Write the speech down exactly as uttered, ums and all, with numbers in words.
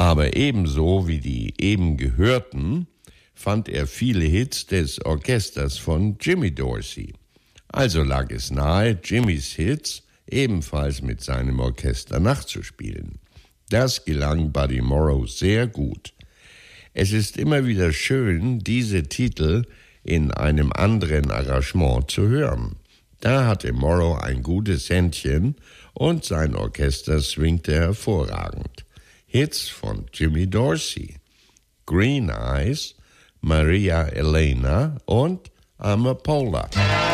Aber ebenso wie die eben gehörten, fand er viele Hits des Orchesters von Jimmy Dorsey. Also lag es nahe, Jimmys Hits ebenfalls mit seinem Orchester nachzuspielen. Das gelang Buddy Morrow sehr gut. Es ist immer wieder schön, diese Titel in einem anderen Arrangement zu hören. Da hatte Morrow ein gutes Händchen und sein Orchester swingte hervorragend. Hits von Jimmy Dorsey, Green Eyes, Maria Elena und Amapola.